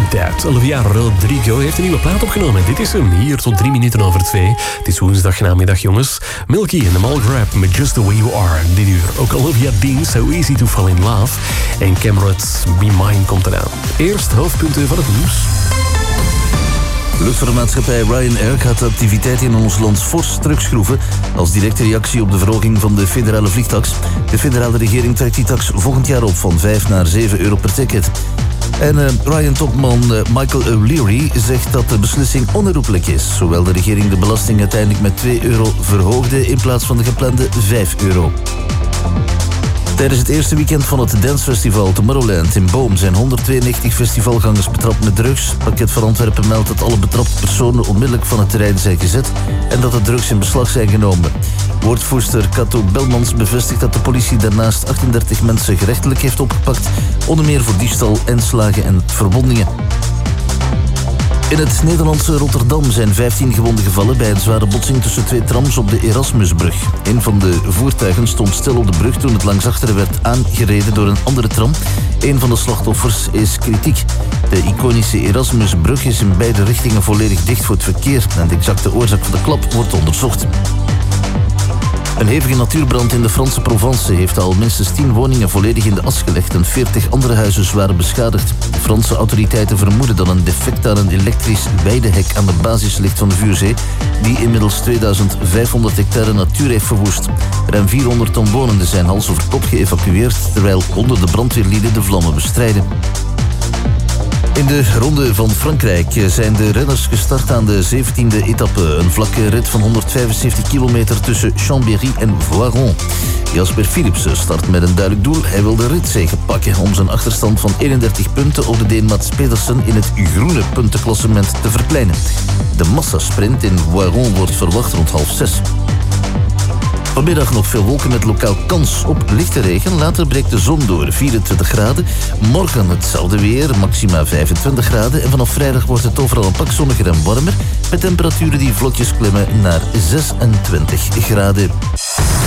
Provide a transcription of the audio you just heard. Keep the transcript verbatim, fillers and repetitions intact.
That. Olivia Rodrigo heeft een nieuwe plaat opgenomen. Dit is hem, hier tot drie minuten over twee. Het is woensdag namiddag, jongens. Milky en de Mal Grab met Just The Way You Are. Dit uur ook Olivia Dean, So Easy To Fall In Love. En Cameron's Be Mine komt eraan. Eerst hoofdpunten van het nieuws. Luchtvaartmaatschappij Ryanair gaat de activiteit in ons land fors terugschroeven als directe reactie op de verhoging van de federale vliegtax. De federale regering trekt die tax volgend jaar op van vijf naar zeven euro per ticket. En uh, Ryan-topman uh, Michael O'Leary zegt dat de beslissing onherroepelijk is. Zowel de regering de belasting uiteindelijk met twee euro verhoogde in plaats van de geplande vijf euro. Tijdens het eerste weekend van het dancefestival Tomorrowland in Boom zijn honderdtweeënnegentig festivalgangers betrapt met drugs. Het Parket van Antwerpen meldt dat alle betrapte personen onmiddellijk van het terrein zijn gezet en dat de drugs in beslag zijn genomen. Woordvoerster Kato Belmans bevestigt dat de politie daarnaast achtendertig mensen gerechtelijk heeft opgepakt, onder meer voor diefstal, inslagen en verwondingen. In het Nederlandse Rotterdam zijn vijftien gewonden gevallen bij een zware botsing tussen twee trams op de Erasmusbrug. Een van de voertuigen stond stil op de brug toen het langs achteren werd aangereden door een andere tram. Een van de slachtoffers is kritiek. De iconische Erasmusbrug is in beide richtingen volledig dicht voor het verkeer en de exacte oorzaak van de klap wordt onderzocht. Een hevige natuurbrand in de Franse Provence heeft al minstens tien woningen volledig in de as gelegd en veertig andere huizen zwaar beschadigd. De Franse autoriteiten vermoeden dat een defect aan een elektrisch weidehek aan de basis ligt van de vuurzee, die inmiddels tweeduizend vijfhonderd hectare natuur heeft verwoest. Ruim vierhonderd omwonenden zijn hals over kop geëvacueerd, terwijl honderden brandweerlieden de vlammen bestrijden. In de Ronde van Frankrijk zijn de renners gestart aan de zeventiende etappe. Een vlakke rit van honderdvijfenzeventig kilometer tussen Chambéry en Voiron. Jasper Philipsen start met een duidelijk doel. Hij wil de ritzege pakken om zijn achterstand van eenendertig punten op de Deen Mats Pedersen in het groene puntenklassement te verkleinen. De massasprint in Voiron wordt verwacht rond half zes. Vanmiddag nog veel wolken met lokaal kans op lichte regen. Later breekt de zon door, vierentwintig graden. Morgen hetzelfde weer, maxima vijfentwintig graden. En vanaf vrijdag wordt het overal een pak zonniger en warmer, met temperaturen die vlotjes klimmen naar zesentwintig graden.